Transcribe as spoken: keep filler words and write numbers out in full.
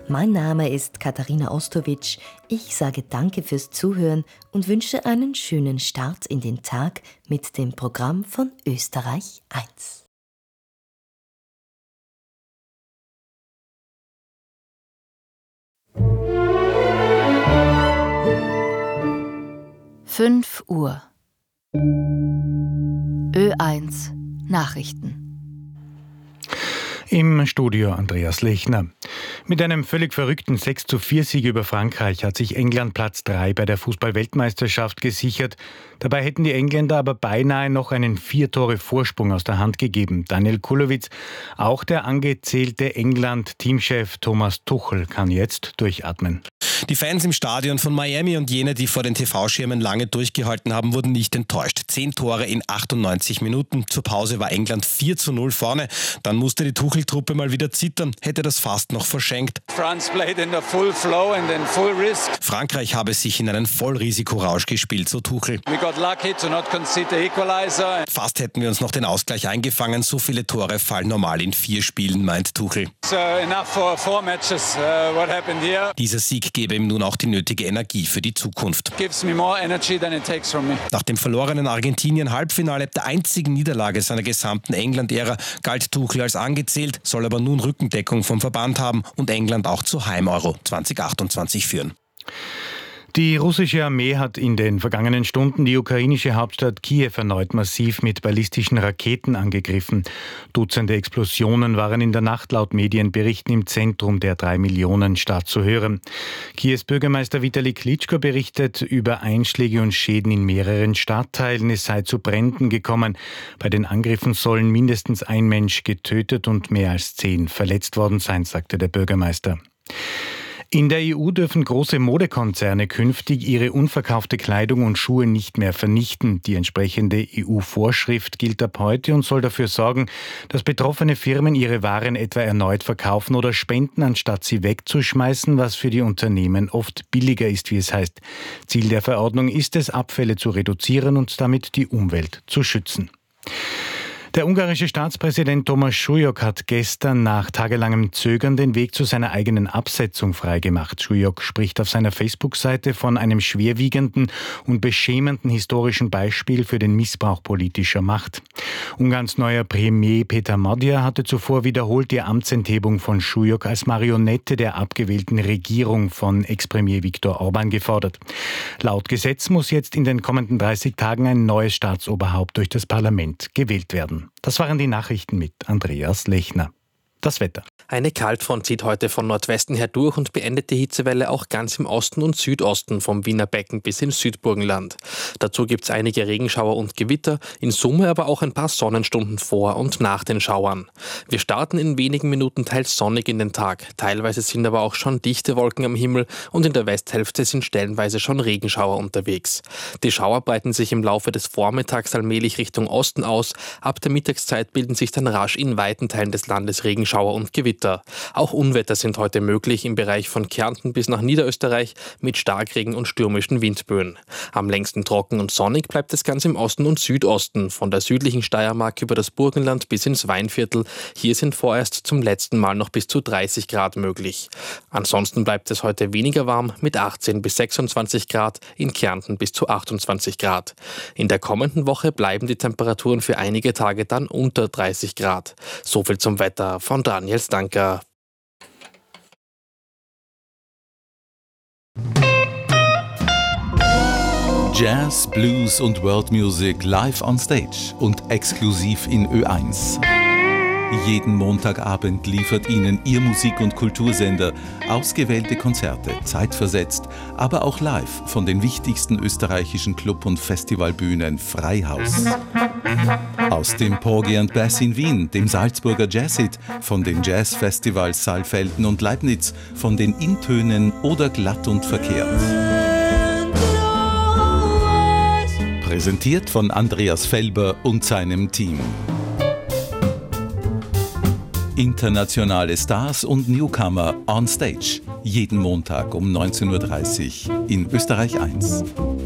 Mein Name ist Katharina Ostowitsch. Ich sage danke fürs Zuhören und wünsche einen schönen Start in den Tag mit dem Programm von Österreich eins. fünf Uhr. Ö eins Nachrichten. Im Studio Andreas Lechner. Mit einem völlig verrückten sechs zu vier Sieg über Frankreich hat sich England Platz drei bei der Fußball-Weltmeisterschaft gesichert. Dabei hätten die Engländer aber beinahe noch einen vier Tore Vorsprung aus der Hand gegeben. Daniel Kulowitz, auch der angezählte England-Teamchef Thomas Tuchel kann jetzt durchatmen. Die Fans im Stadion von Miami und jene, die vor den T V-Schirmen lange durchgehalten haben, wurden nicht enttäuscht. Zehn Tore in achtundneunzig Minuten. Zur Pause war England vier zu null vorne. Dann musste die Tuchel-Truppe mal wieder zittern, hätte das fast noch verschenkt. France played in the full flow and in full risk. Frankreich habe sich in einen Vollrisikorausch gespielt, so Tuchel. We got lucky to not concede the equalizer. Fast hätten wir uns noch den Ausgleich eingefangen. So viele Tore fallen normal in vier Spielen, meint Tuchel. So enough for four matches. Uh, what happened here? Dieser Sieg gebe ihm nun auch die nötige Energie für die Zukunft. Gives me more energy than it takes from me. Nach dem verlorenen Argentinien-Halbfinale, der einzigen Niederlage seiner gesamten England-Ära, galt Tuchel als angezählt, soll aber nun Rückendeckung vom Verband haben und England auch zur Heim-Euro zwanzig achtundzwanzig führen. Die russische Armee hat in den vergangenen Stunden die ukrainische Hauptstadt Kiew erneut massiv mit ballistischen Raketen angegriffen. Dutzende Explosionen waren in der Nacht laut Medienberichten im Zentrum der drei Millionen Stadt zu hören. Kiews Bürgermeister Vitali Klitschko berichtet über Einschläge und Schäden in mehreren Stadtteilen. Es sei zu Bränden gekommen. Bei den Angriffen sollen mindestens ein Mensch getötet und mehr als zehn verletzt worden sein, sagte der Bürgermeister. In der E U dürfen große Modekonzerne künftig ihre unverkaufte Kleidung und Schuhe nicht mehr vernichten. Die entsprechende E U-Vorschrift gilt ab heute und soll dafür sorgen, dass betroffene Firmen ihre Waren etwa erneut verkaufen oder spenden, anstatt sie wegzuschmeißen, was für die Unternehmen oft billiger ist, wie es heißt. Ziel der Verordnung ist es, Abfälle zu reduzieren und damit die Umwelt zu schützen. Der ungarische Staatspräsident Thomas Schulyok hat gestern nach tagelangem Zögern den Weg zu seiner eigenen Absetzung freigemacht. Schulyok spricht auf seiner Facebook-Seite von einem schwerwiegenden und beschämenden historischen Beispiel für den Missbrauch politischer Macht. Ungarns neuer Premier Peter Magyar hatte zuvor wiederholt die Amtsenthebung von Schulyok als Marionette der abgewählten Regierung von Ex-Premier Viktor Orbán gefordert. Laut Gesetz muss jetzt in den kommenden dreißig Tagen ein neues Staatsoberhaupt durch das Parlament gewählt werden. Das waren die Nachrichten mit Andreas Lechner. Das Wetter. Eine Kaltfront zieht heute von Nordwesten her durch und beendet die Hitzewelle auch ganz im Osten und Südosten vom Wiener Becken bis ins Südburgenland. Dazu gibt es einige Regenschauer und Gewitter, in Summe aber auch ein paar Sonnenstunden vor und nach den Schauern. Wir starten in wenigen Minuten teils sonnig in den Tag. Teilweise sind aber auch schon dichte Wolken am Himmel und in der Westhälfte sind stellenweise schon Regenschauer unterwegs. Die Schauer breiten sich im Laufe des Vormittags allmählich Richtung Osten aus. Ab der Mittagszeit bilden sich dann rasch in weiten Teilen des Landes Regenschauer und Gewitter. Auch Unwetter sind heute möglich im Bereich von Kärnten bis nach Niederösterreich mit Starkregen und stürmischen Windböen. Am längsten trocken und sonnig bleibt es ganz im Osten und Südosten, von der südlichen Steiermark über das Burgenland bis ins Weinviertel. Hier sind vorerst zum letzten Mal noch bis zu dreißig Grad möglich. Ansonsten bleibt es heute weniger warm mit achtzehn bis sechsundzwanzig Grad, in Kärnten bis zu achtundzwanzig Grad. In der kommenden Woche bleiben die Temperaturen für einige Tage dann unter dreißig Grad. Soviel zum Wetter von Daniel Stanker. Jazz, Blues und World Music live on stage und exklusiv in Ö eins. Jeden Montagabend liefert Ihnen Ihr Musik- und Kultursender ausgewählte Konzerte, zeitversetzt, aber auch live von den wichtigsten österreichischen Club- und Festivalbühnen Freihaus. Aus dem Porgy and Bass in Wien, dem Salzburger Jazzhit, von den Jazzfestivals Saalfelden und Leibniz, von den Intönen oder Glatt und Verkehrt. Präsentiert von Andreas Felber und seinem Team. Internationale Stars und Newcomer on Stage. Jeden Montag um neunzehn Uhr dreißig in Österreich eins.